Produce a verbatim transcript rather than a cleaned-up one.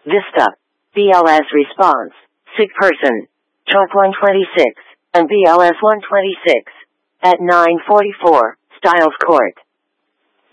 Vista. B L S response. Sick person. Truck one twenty-six. And B L S one twenty-six. At nine forty-four, Styles Court.